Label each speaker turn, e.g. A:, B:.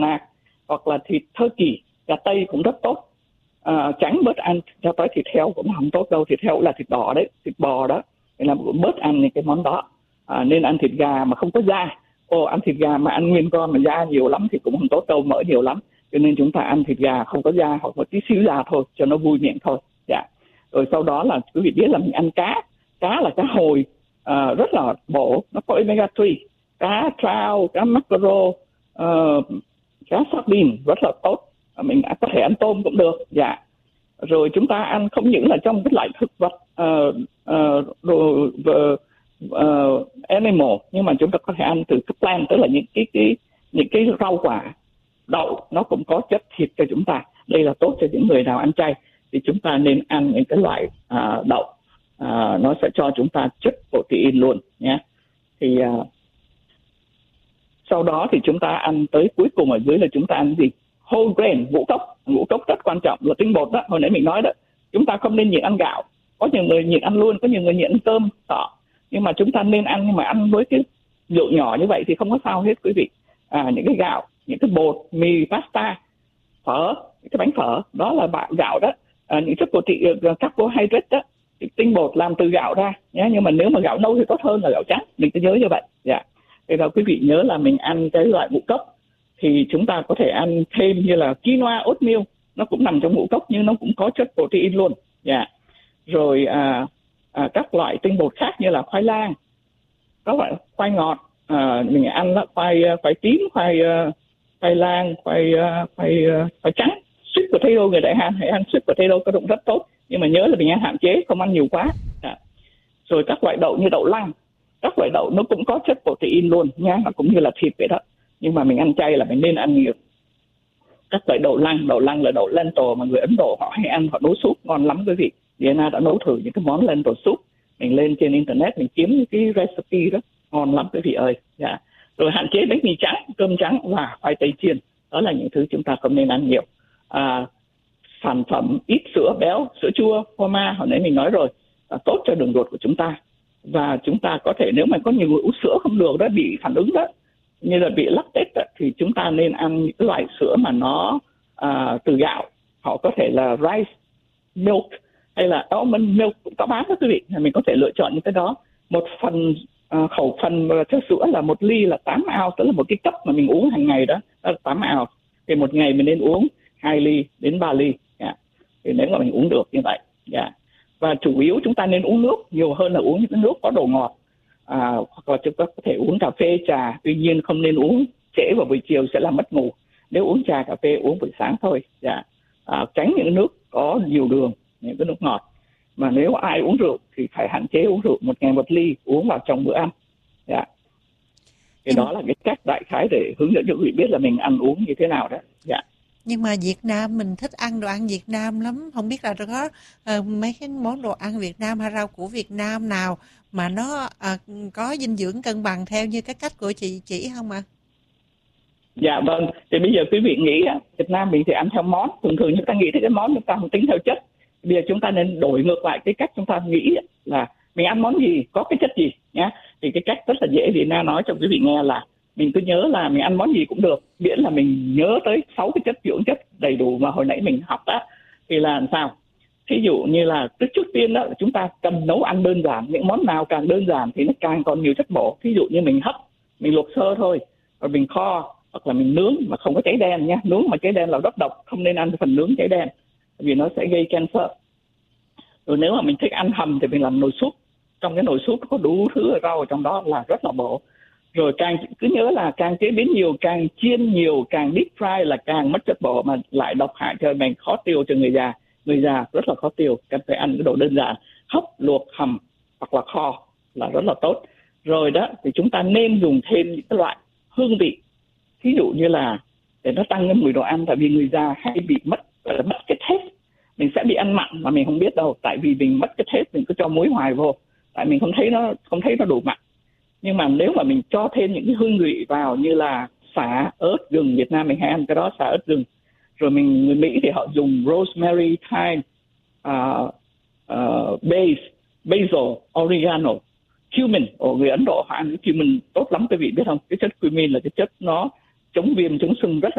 A: nạc, hoặc là thịt turkey, gà tây cũng rất tốt. Tránh bớt ăn cho tới thịt heo cũng không tốt đâu, thịt heo là thịt đỏ đấy, thịt bò đó, nên là bớt ăn những cái món đó. Nên ăn thịt gà mà không có da. Ăn thịt gà mà ăn nguyên con mà da nhiều lắm thì cũng không tốt đâu, mỡ nhiều lắm. Cho nên chúng ta ăn thịt gà không có da hoặc một tí xíu da thôi cho nó vui miệng thôi. Dạ. Rồi sau đó là quý vị biết là mình ăn cá là cá hồi, rất là bổ, nó có omega 3, cá trout, cá mackerel, cá sardine rất là tốt. Mình có thể ăn tôm cũng được. Dạ. Rồi chúng ta ăn không những là trong cái loại thực vật animal, nhưng mà chúng ta có thể ăn từ cái plant, tức là những cái rau quả. Đậu nó cũng có chất thịt cho chúng ta. Đây là tốt cho những người nào ăn chay, thì chúng ta nên ăn những cái loại đậu, nó sẽ cho chúng ta chất protein luôn nhé. Thì sau đó thì chúng ta ăn tới cuối cùng ở dưới là chúng ta ăn gì? Whole grain, ngũ cốc rất quan trọng, là tinh bột đó, hồi nãy mình nói đó. Chúng ta không nên nhịn ăn gạo, có nhiều người nhịn ăn luôn, có nhiều người nhịn ăn cơm đó. Nhưng mà chúng ta nên ăn, nhưng mà ăn với cái lượng nhỏ như vậy thì không có sao hết quý vị. Những cái gạo, những cái bột, mì, pasta, phở, những cái bánh phở, đó là gạo đó. Những chất protein, carbohydrate đó, tinh bột làm từ gạo ra nhé. Nhưng mà nếu mà gạo nâu thì tốt hơn là gạo trắng, mình cứ nhớ như vậy. Dạ. Thế đó quý vị nhớ là mình ăn cái loại ngũ cốc thì chúng ta có thể ăn thêm như là quinoa, oatmeal, nó cũng nằm trong ngũ cốc nhưng nó cũng có chất protein luôn. Dạ. Rồi các loại tinh bột khác như là khoai lang, các loại khoai ngọt, mình ăn đó, khoai tím, khoai lang, khoai trắng, sweet potato, người Đại Hàn hãy ăn sweet potato, có đụng rất tốt, nhưng mà nhớ là mình ăn hạn chế, không ăn nhiều quá. Rồi các loại đậu như đậu lăng, các loại đậu nó cũng có chất protein luôn nha, nó cũng như là thịt vậy đó, nhưng mà mình ăn chay là mình nên ăn nhiều. Các loại đậu lăng là đậu lentil mà người Ấn Độ họ hay ăn, họ nấu súp ngon lắm quý vị. Diana đã nấu thử những cái món lentil soup, mình lên trên internet mình kiếm cái recipe đó, ngon lắm quý vị ơi. Dạ. Rồi hạn chế bánh mì trắng, cơm trắng và khoai tây chiên, đó là những thứ chúng ta không nên ăn nhiều. Sản phẩm ít sữa béo, sữa chua, phô mai hồi nãy mình nói rồi, tốt cho đường ruột của chúng ta. Và chúng ta có thể, nếu mà có nhiều người uống sữa không được đó, bị phản ứng đó, như là bị lactate đó, thì chúng ta nên ăn những loại sữa mà nó từ gạo. Họ có thể là rice milk hay là almond milk cũng có bán đó quý vị. Mình có thể lựa chọn những cái đó. Một phần khẩu phần cho sữa là 1 ly là 8 ounce, tức là một cái cốc mà mình uống hàng ngày đó là 8 ounce. Thì một ngày mình nên uống 2 ly đến 3 ly. Yeah. Thì nếu mà mình uống được như vậy. Yeah. Và chủ yếu chúng ta nên uống nước nhiều hơn là uống những cái nước có đồ ngọt. Hoặc là chúng ta có thể uống cà phê, trà. Tuy nhiên không nên uống trễ vào buổi chiều, sẽ làm mất ngủ. Nếu uống trà, cà phê uống buổi sáng thôi. Yeah. Tránh những nước có nhiều đường, những cái nước ngọt. Mà nếu ai uống rượu thì phải hạn chế uống rượu, một ngày 1 ly uống vào trong bữa ăn. Yeah. Thì đó là cái cách đại khái để hướng dẫn cho quý vị biết là mình ăn uống như thế nào đó. Dạ.
B: Nhưng mà Việt Nam mình thích ăn đồ ăn Việt Nam lắm, không biết là có mấy cái món đồ ăn Việt Nam hay rau củ Việt Nam nào mà nó có dinh dưỡng cân bằng theo như cái cách của chị chỉ không ạ?
A: Dạ vâng, thì bây giờ quý vị nghĩ Việt Nam mình thì ăn theo món, thường chúng ta nghĩ tới cái món chúng ta không tính theo chất. Bây giờ chúng ta nên đổi ngược lại cái cách chúng ta nghĩ là mình ăn món gì, có cái chất gì nhé. Thì cái cách rất là dễ vì Na nói cho quý vị nghe là mình cứ nhớ là mình ăn món gì cũng được, miễn là mình nhớ tới 6 cái chất dưỡng chất đầy đủ mà hồi nãy mình học đó. Thì là làm sao? Thí dụ như là trước tiên đó chúng ta cần nấu ăn đơn giản, những món nào càng đơn giản thì nó càng còn nhiều chất bổ. Thí dụ như mình hấp, mình luộc sơ thôi, rồi mình kho hoặc là mình nướng mà không có cháy đen nhé. Nướng mà cháy đen là rất độc, không nên ăn phần nướng cháy đen vì nó sẽ gây cancer. Rồi nếu mà mình thích ăn hầm thì mình làm nồi súp, trong cái nồi súp có đủ thứ rau ở trong đó là rất là bổ. Rồi cứ nhớ là càng chế biến nhiều, càng chiên nhiều, càng deep fry là càng mất chất bổ mà lại độc hại cho mình, khó tiêu cho người già. Người già rất là khó tiêu, cần phải ăn cái đồ đơn giản, hấp, luộc, hầm hoặc là kho là rất là tốt. Rồi đó thì chúng ta nên dùng thêm những cái loại hương vị, ví dụ như là để nó tăng cái mùi đồ ăn, tại vì người già hay bị mất cái taste. Mình sẽ bị ăn mặn mà mình không biết đâu, tại vì mình mất cái taste, mình cứ cho muối hoài vô, tại mình không thấy nó đủ mặn. Nhưng mà nếu mà mình cho thêm những cái hương vị vào như là sả, ớt, gừng, Việt Nam mình hay ăn cái đó, sả, ớt, gừng. Rồi người Mỹ thì họ dùng rosemary, thyme, basil, oregano, cumin. Người Ấn Độ họ ăn cumin tốt lắm quý vị biết không? Cái chất cumin là cái chất nó chống viêm, chống sưng rất là